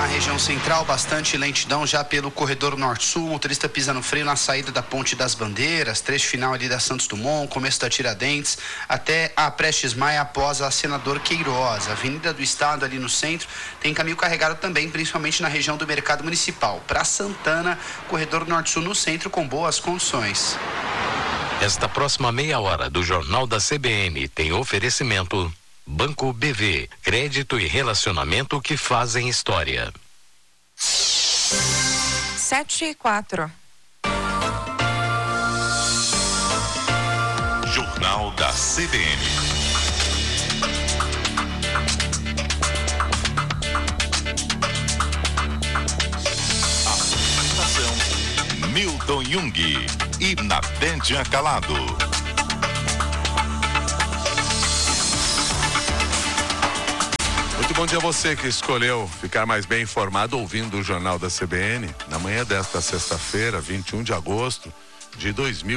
região central, bastante lentidão já pelo corredor norte-sul, motorista pisa no freio na saída da Ponte das Bandeiras, trecho final ali da Santos Dumont, começo da Tiradentes, até a Prestes Maia após a Senador Queiroz. A Avenida do Estado ali no centro tem caminho carregado também, principalmente na região do Mercado Municipal. Para Santana, corredor norte-sul no centro com boas condições. Esta próxima meia hora do Jornal da CBN tem oferecimento Banco BV, crédito e relacionamento que fazem história. 7:04. Jornal da CBN. Apresentação Milton Jung e Natédia Calado. Muito bom dia a você que escolheu ficar mais bem informado ouvindo o Jornal da CBN na manhã desta sexta-feira, 21 de agosto de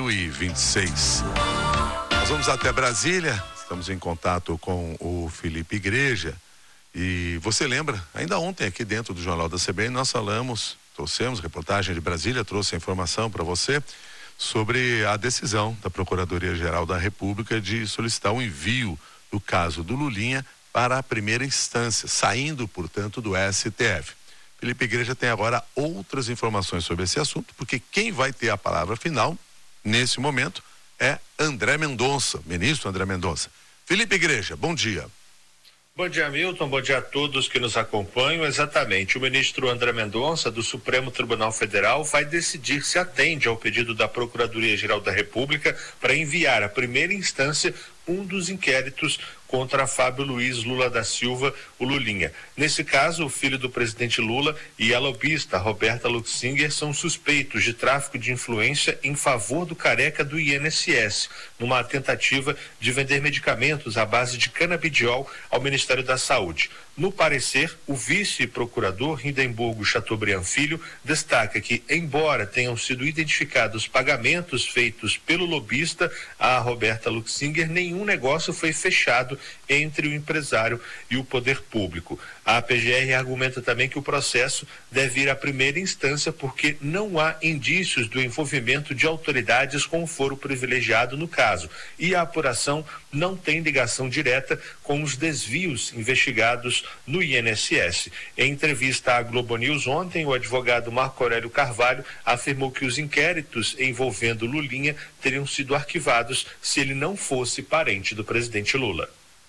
2026. Nós vamos até Brasília, estamos em contato com o Felipe Igreja e você lembra, ainda ontem aqui dentro do Jornal da CBN nós trouxemos reportagem de Brasília, trouxe a informação para você sobre a decisão da Procuradoria-Geral da República de solicitar o envio do caso do Lulinha para a primeira instância, saindo, portanto, do STF. Felipe Igreja tem agora outras informações sobre esse assunto, porque quem vai ter a palavra final, nesse momento, é André Mendonça, ministro André Mendonça. Felipe Igreja, bom dia. Bom dia, Milton. Bom dia a todos que nos acompanham. Exatamente, o ministro André Mendonça, do Supremo Tribunal Federal, vai decidir se atende ao pedido da Procuradoria-Geral da República para enviar à primeira instância um dos inquéritos contra Fábio Luiz Lula da Silva, o Lulinha. Nesse caso, o filho do presidente Lula e a lobista Roberta Luxinger são suspeitos de tráfico de influência em favor do careca do INSS, numa tentativa de vender medicamentos à base de canabidiol ao Ministério da Saúde. No parecer, o vice-procurador Hindenburgo Chateaubriand Filho destaca que, embora tenham sido identificados pagamentos feitos pelo lobista a Roberta Luxinger, nenhum negócio foi fechado entre o empresário e o poder público. A PGR argumenta também que o processo deve ir à primeira instância porque não há indícios do envolvimento de autoridades com foro privilegiado no caso e a apuração não tem ligação direta com os desvios investigados no INSS. Em entrevista à Globo News ontem, o advogado Marco Aurélio Carvalho afirmou que os inquéritos envolvendo Lulinha teriam sido arquivados se ele não fosse parente do presidente Lula.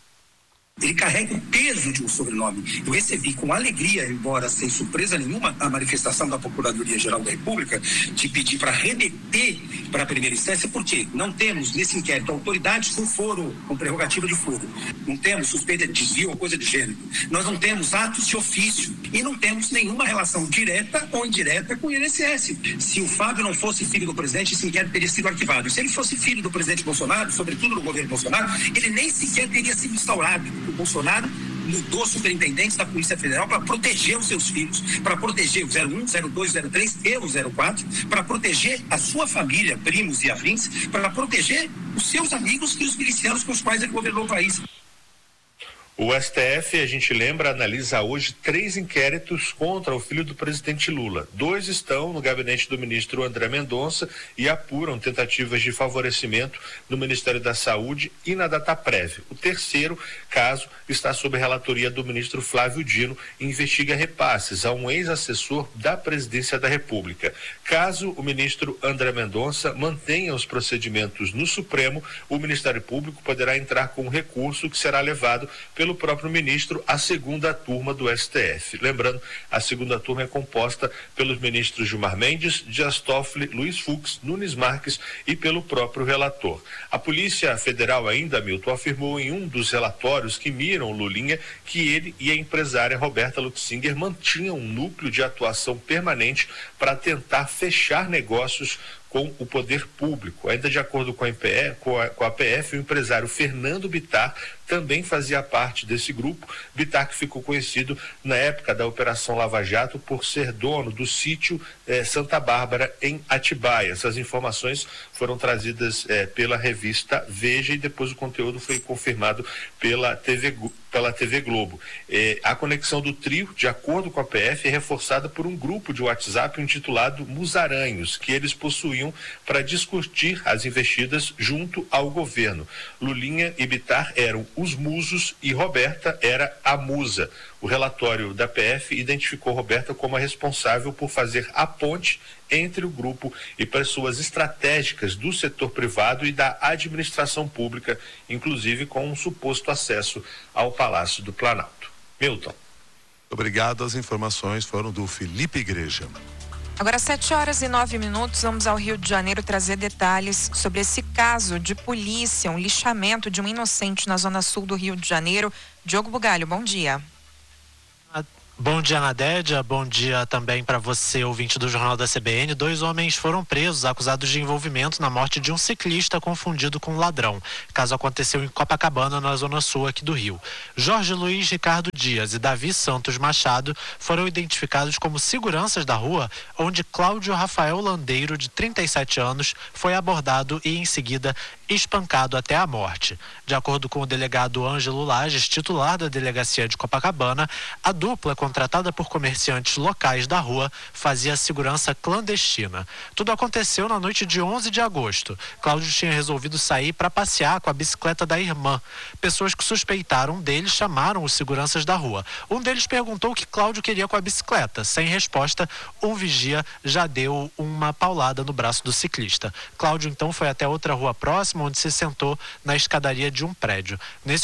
Ele carrega o peso de um sobrenome. Eu recebi com alegria, embora sem surpresa nenhuma, a manifestação da Procuradoria-Geral da República de pedir para remeter para a primeira instância, porque não temos nesse inquérito autoridades com foro, com prerrogativa de foro. Não temos suspeita de desvio ou coisa de gênero. Nós não temos atos de ofício e não temos nenhuma relação direta ou indireta com o INSS. Se o Fábio não fosse filho do presidente, esse inquérito teria sido arquivado. Se ele fosse filho do presidente Bolsonaro, sobretudo do governo Bolsonaro, ele nem sequer teria sido instaurado. O Bolsonaro mudou superintendentes da Polícia Federal para proteger os seus filhos, para proteger o 01, 02, 03 e o 04, para proteger a sua família, primos e afins, para proteger os seus amigos e os milicianos com os quais ele governou o país. O STF, a gente lembra, analisa hoje 3 inquéritos contra o filho do presidente Lula. 2 estão no gabinete do ministro André Mendonça e apuram tentativas de favorecimento no Ministério da Saúde e na Dataprev. O terceiro caso está sob relatoria do ministro Flávio Dino e investiga repasses a um ex-assessor da Presidência da República. Caso o ministro André Mendonça mantenha os procedimentos no Supremo, o Ministério Público poderá entrar com um recurso que será levado pelo próprio ministro à segunda turma do STF. Lembrando, a segunda turma é composta pelos ministros Gilmar Mendes, Dias Toffoli, Luiz Fux, Nunes Marques e pelo próprio relator. A Polícia Federal ainda, Milton, afirmou em um dos relatórios que miram Lulinha que ele e a empresária Roberta Luxinger mantinham um núcleo de atuação permanente para tentar fechar negócios com o poder público. Ainda de acordo com a PF, o empresário Fernando Bittar também fazia parte desse grupo. Bittar, que ficou conhecido na época da Operação Lava Jato por ser dono do sítio Santa Bárbara, em Atibaia. Essas informações foram trazidas pela revista Veja e depois o conteúdo foi confirmado pela pela TV Globo. A conexão do trio, de acordo com a PF, é reforçada por um grupo de WhatsApp intitulado Musaranhos, que eles possuíam para discutir as investidas junto ao governo. Lulinha e Bittar eram os musos e Roberta era a musa. O relatório da PF identificou Roberta como a responsável por fazer a ponte entre o grupo e pessoas estratégicas do setor privado e da administração pública, inclusive com um suposto acesso ao Palácio do Planalto. Milton. Obrigado, as informações foram do Felipe Igreja. Agora 7h09, vamos ao Rio de Janeiro trazer detalhes sobre esse caso de polícia, um lixamento de um inocente na zona sul do Rio de Janeiro. Diogo Bugalho, bom dia. Bom dia, Nadédia. Bom dia também para você, ouvinte do Jornal da CBN. 2 homens foram presos, acusados de envolvimento na morte de um ciclista confundido com ladrão. O caso aconteceu em Copacabana, na zona sul aqui do Rio. Jorge Luiz Ricardo Dias e Davi Santos Machado foram identificados como seguranças da rua, onde Cláudio Rafael Landeiro, de 37 anos, foi abordado e, em seguida, espancado até a morte. De acordo com o delegado Ângelo Lages, titular da delegacia de Copacabana, a dupla, contratada por comerciantes locais da rua, fazia segurança clandestina. Tudo aconteceu na noite de 11 de agosto. Cláudio tinha resolvido sair para passear com a bicicleta da irmã. Pessoas que suspeitaram dele chamaram os seguranças da rua. Um deles perguntou o que Cláudio queria com a bicicleta. Sem resposta, um vigia já deu uma paulada no braço do ciclista. Cláudio então foi até outra rua próxima, onde se sentou na escadaria de um prédio.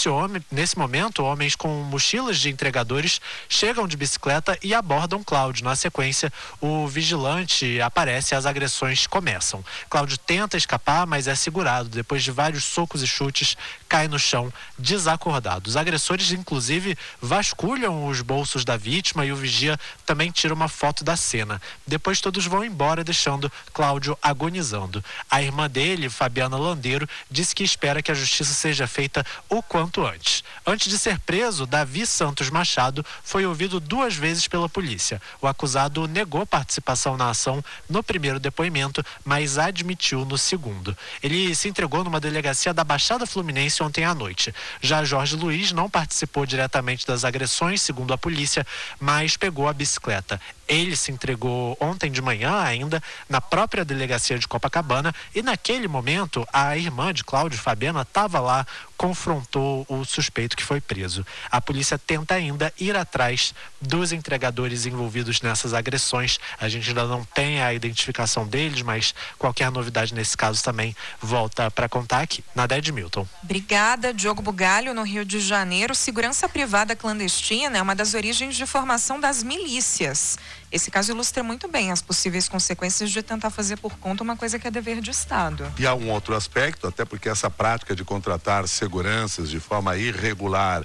Nesse momento, homens com mochilas de entregadores chegam de bicicleta e abordam Cláudio. Na sequência, o vigilante aparece e as agressões começam. Cláudio tenta escapar, mas é segurado. Depois de vários socos e chutes, cai no chão desacordado. Os agressores, inclusive, vasculham os bolsos da vítima e o vigia também tira uma foto da cena. Depois todos vão embora, deixando Cláudio agonizando. A irmã dele, Fabiana Landeiro, disse que espera que a justiça seja feita o quanto antes. Antes de ser preso, Davi Santos Machado foi ouvido 2 vezes pela polícia. O acusado negou participação na ação no primeiro depoimento, mas admitiu no segundo. Ele se entregou numa delegacia da Baixada Fluminense ontem à noite. Já Jorge Luiz não participou diretamente das agressões, segundo a polícia, mas pegou a bicicleta. Ele se entregou ontem de manhã ainda na própria delegacia de Copacabana e naquele momento a irmã de Cláudio, Fabiana, estava lá, confrontou o suspeito que foi preso. A polícia tenta ainda ir atrás dos entregadores envolvidos nessas agressões. A gente ainda não tem a identificação deles, mas qualquer novidade nesse caso também volta para contar aqui. Nadédia Milton. Obrigada, Diogo Bugalho. No Rio de Janeiro, segurança privada clandestina é uma das origens de formação das milícias. Esse caso ilustra muito bem as possíveis consequências de tentar fazer por conta uma coisa que é dever de Estado. E há um outro aspecto, até porque essa prática de contratar seguranças de forma irregular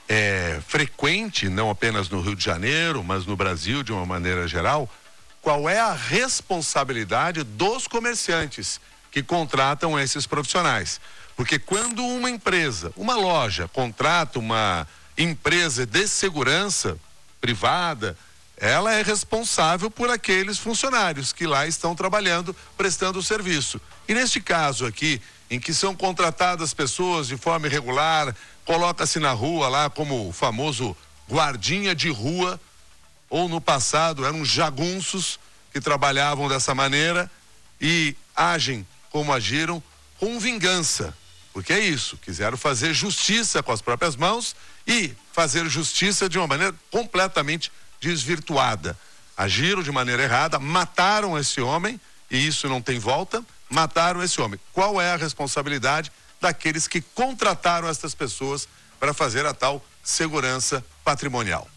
é frequente, não apenas no Rio de Janeiro, mas no Brasil de uma maneira geral. Qual é a responsabilidade dos comerciantes que contratam esses profissionais? Porque quando uma empresa, uma loja, contrata uma empresa de segurança privada, ela é responsável por aqueles funcionários que lá estão trabalhando, prestando o serviço. E neste caso aqui, em que são contratadas pessoas de forma irregular, coloca-se na rua lá como o famoso guardinha de rua, ou no passado eram jagunços que trabalhavam dessa maneira e agem como agiram com vingança. Porque é isso, quiseram fazer justiça com as próprias mãos e fazer justiça de uma maneira completamente desvirtuada. Agiram de maneira errada, mataram esse homem, e isso não tem volta, mataram esse homem. Qual é a responsabilidade daqueles que contrataram essas pessoas para fazer a tal segurança patrimonial?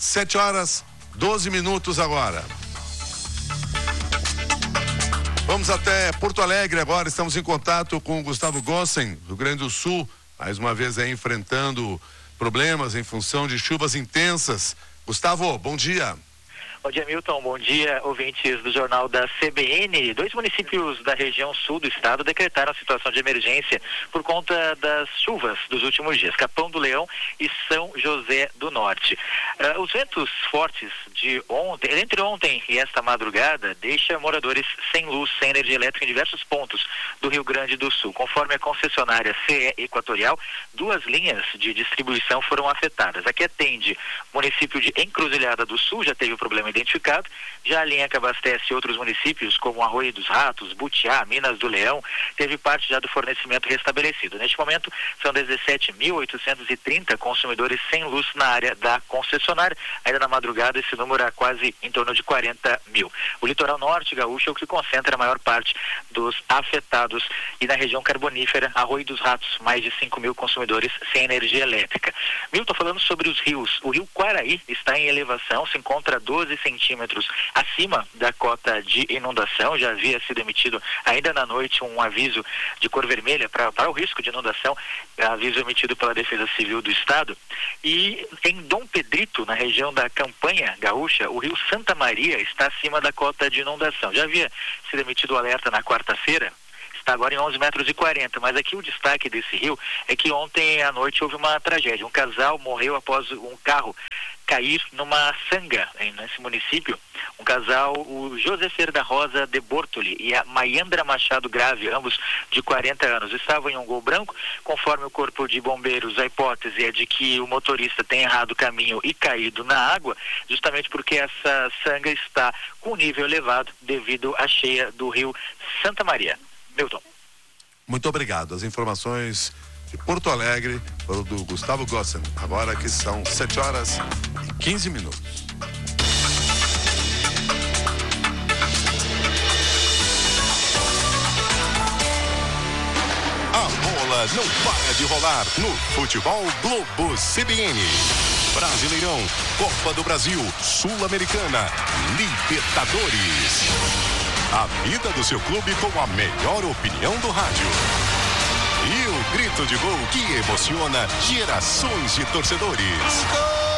7h12 agora. Vamos até Porto Alegre agora, estamos em contato com o Gustavo Gossen, do Rio Grande do Sul, mais uma vez aí enfrentando problemas em função de chuvas intensas. Gustavo, bom dia. Bom dia, Milton. Bom dia, ouvintes do Jornal da CBN. 2 municípios da região sul do estado decretaram situação de emergência por conta das chuvas dos últimos dias. Capão do Leão e São José do Norte. Os ventos fortes de ontem, entre ontem e esta madrugada, deixam moradores sem luz, sem energia elétrica em diversos pontos do Rio Grande do Sul. Conforme a concessionária CE Equatorial, 2 linhas de distribuição foram afetadas. A que atende o município de Encruzilhada do Sul já teve o problema identificado. Já a linha que abastece outros municípios, como Arroio dos Ratos, Butiá, Minas do Leão, teve parte já do fornecimento restabelecido. Neste momento, são 17.830 consumidores sem luz na área da concessionária. Ainda na madrugada, esse número é quase em torno de 40 mil. O litoral norte gaúcho é o que concentra a maior parte dos afetados. E na região carbonífera, Arroio dos Ratos, mais de 5 mil consumidores sem energia elétrica. Milton, falando sobre os rios. O rio Quaraí está em elevação, se encontra a 12 centímetros acima da cota de inundação. Já havia sido emitido ainda na noite um aviso de cor vermelha para o risco de inundação, aviso emitido pela Defesa Civil do Estado. E em Dom Pedrito, na região da Campanha Gaúcha, o rio Santa Maria está acima da cota de inundação. Já havia sido emitido o alerta na quarta-feira, está agora em 11,40 metros, mas aqui o destaque desse rio é que ontem à noite houve uma tragédia. Um casal morreu após um carro cair numa sanga nesse município. Um casal, o Josefer da Rosa de Bortoli e a Maiandra Machado Grave, ambos de 40 anos, estavam em um Gol branco. Conforme o Corpo de Bombeiros, a hipótese é de que o motorista tenha errado o caminho e caído na água, justamente porque essa sanga está com nível elevado devido à cheia do rio Santa Maria. Milton. Muito obrigado. As informações de Porto Alegre foram do Gustavo Gossen. Agora que são 7h15. A bola não para de rolar no Futebol Globo CBN. Brasileirão, Copa do Brasil, Sul-Americana, Libertadores. A vida do seu clube com a melhor opinião do rádio. E o grito de gol que emociona gerações de torcedores. Gol!